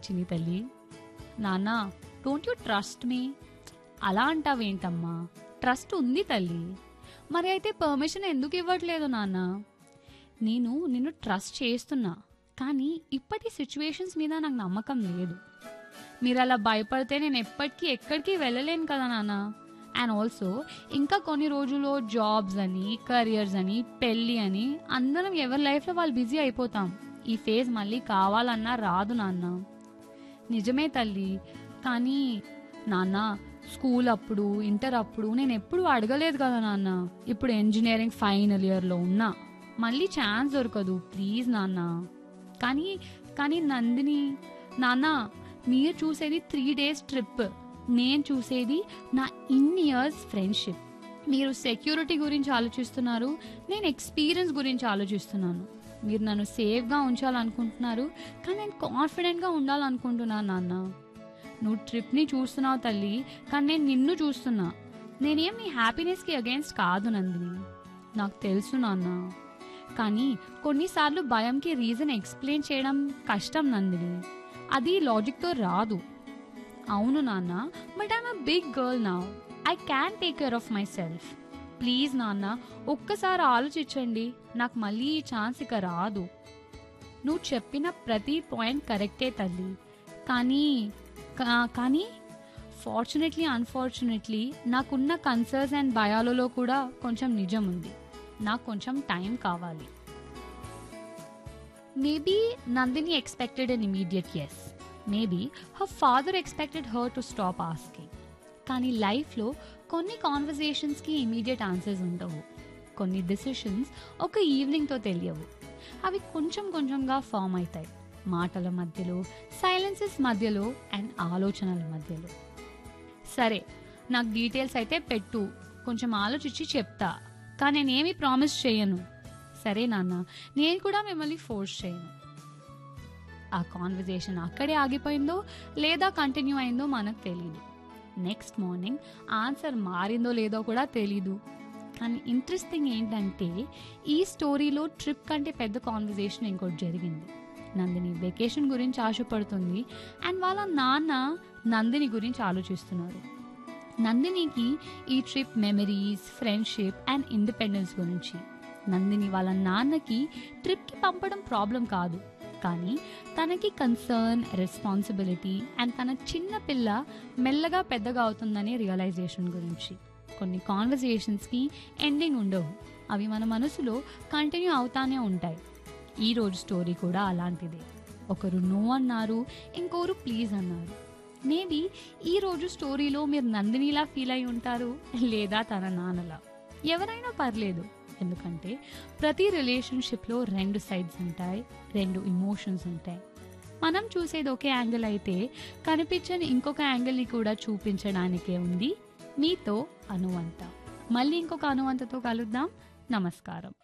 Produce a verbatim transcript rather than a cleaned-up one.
చిన్ని తల్లి. నాన్న, డోంట్ యూ ట్రస్ట్ మీ? అలా అంటావేంటమ్మా? ట్రస్ట్ ఉంది తల్లి. మరి అయితే పర్మిషన్ ఎందుకు ఇవ్వట్లేదు నాన్న? నేను నిన్ను ట్రస్ట్ చేస్తున్నా, కానీ ఇప్పటి సిచ్యువేషన్స్ మీద నాకు నమ్మకం లేదు. మీరు అలా భయపడితే నేను ఎప్పటికీ ఎక్కడికి వెళ్ళలేను కదా నాన్న. అండ్ ఆల్సో ఇంకా కొన్ని రోజుల్లో జాబ్స్ అని, కెరియర్స్ అని, పెళ్ళి అని అందరం ఎవరి లైఫ్లో వాళ్ళు బిజీ అయిపోతాం. ఈ ఫేజ్ మళ్ళీ కావాలన్నా రాదు నాన్న. నిజమే తల్లి, కానీ నాన్న స్కూల్ అప్పుడు, ఇంటర్ అప్పుడు నేను ఎప్పుడు అడగలేదు కదా నాన్న. ఇప్పుడు ఇంజనీరింగ్ ఫైనల్ ఇయర్లో ఉన్నా, మళ్ళీ ఛాన్స్ దొరకదు. ప్లీజ్ నాన్న. కానీ కానీ నందిని నాన్న, మీరు చూసేది త్రీ డేస్ ట్రిప్, నేను చూసేది నా ఇన్ని ఇయర్స్ ఫ్రెండ్షిప్. మీరు సెక్యూరిటీ గురించి ఆలోచిస్తున్నారు, నేను ఎక్స్పీరియన్స్ గురించి ఆలోచిస్తున్నాను. మీరు నన్ను సేఫ్గా ఉంచాలనుకుంటున్నారు, కానీ నేను కాన్ఫిడెంట్గా ఉండాలనుకుంటున్నాను నాన్న. నువ్వు ట్రిప్ని చూస్తున్నావు తల్లి, కానీ నేను నిన్ను చూస్తున్నా. నేనేం నీ హ్యాపీనెస్కి అగేన్స్ట్ కాదు నందిని, నాకు తెలుసు నాన్న. కానీ కొన్నిసార్లు భయంకి రీజన్ ఎక్స్ప్లెయిన్ చేయడం కష్టం నందిని. అది లాజిక్తో రాదు. అవును నాన్న, but I'm a big girl now. I can take care of my self. Please నాన్న, ఒక్కసారి ఆలోచించండి. నాకు మళ్ళీ ఈ ఛాన్స్ ఇక రాదు. నువ్వు చెప్పిన ప్రతి పాయింట్ కరెక్టే తల్లి, కానీ కానీ ఫార్చునేట్లీ అన్ఫార్చునేట్లీ నాకున్న కన్సర్న్స్ అండ్ భయాలలో కూడా కొంచెం నిజం ఉంది. నాకు కొంచెం టైం కావాలి. Maybe Nandini expected an immediate yes. Maybe her father expected her to stop asking. కానీ లైఫ్లో కొన్ని కాన్వర్జేషన్స్కి ఇమీడియట్ ఆన్సర్స్ ఉండవు. కొన్ని డిసిషన్స్ ఒక ఈవినింగ్తో తెలియవు. అవి కొంచెం కొంచెంగా ఫామ్ అవుతాయి, మాటల మధ్యలో, సైలెన్సెస్ మధ్యలో అండ్ ఆలోచనల మధ్యలో. సరే, నాకు డీటెయిల్స్ అయితే పెట్టు, కొంచెం ఆలోచించి చెప్తా, కానీ నేనేమి ప్రామిస్ చేయను. సరే నాన్న, నేను కూడా మిమ్మల్ని ఫోర్స్ చేయను. ఆ కాన్వర్జేషన్ అక్కడే ఆగిపోయిందో లేదా కంటిన్యూ అయిందో మనకు తెలీదు. నెక్స్ట్ మార్నింగ్ ఆన్సర్ మారిందో లేదో కూడా తెలీదు. కానీ ఇంట్రెస్టింగ్ ఏంటంటే ఈ స్టోరీలో ట్రిప్ కంటే పెద్ద కాన్వర్జేషన్ ఇంకోటి జరిగింది. నందిని వెకేషన్ గురించి ఆశపడుతుంది అండ్ వాళ్ళ నాన్న నందిని గురించి ఆలోచిస్తున్నారు. నందినికి ఈ trip memories, friendship and independence గురించి. నందిని వాళ్ళ నాన్నకి ట్రిప్కి పంపడం ప్రాబ్లం కాదు, కానీ తనకి కన్సర్న్, రెస్పాన్సిబిలిటీ అండ్ తన చిన్న పిల్ల మెల్లగా పెద్దగా అవుతుందనే రియలైజేషన్ గురించి. కొన్ని కాన్వర్జేషన్స్కి ఎండింగ్ ఉండవు, అవి మన మనసులో కంటిన్యూ అవుతానే ఉంటాయి. ఈరోజు స్టోరీ కూడా అలాంటిదే. ఒకరు నో అన్నారు, ఇంకోరు ప్లీజ్ అన్నారు. మేబీ ఈరోజు స్టోరీలో మీరు నందినిలా ఫీల్ అయి ఉంటారు, లేదా తన నాన్నలా. ఎవరైనా పర్లేదు, ఎందుకంటే ప్రతి రిలేషన్షిప్లో రెండు సైడ్స్ ఉంటాయి, రెండు ఇమోషన్స్ ఉంటాయి. మనం చూసేది ఒకే యాంగిల్ అయితే కనిపించని ఇంకొక యాంగిల్ని కూడా చూపించడానికే ఉంది మీతో అనువంత. మళ్ళీ ఇంకొక అనువంతతో కలుద్దాం. నమస్కారం.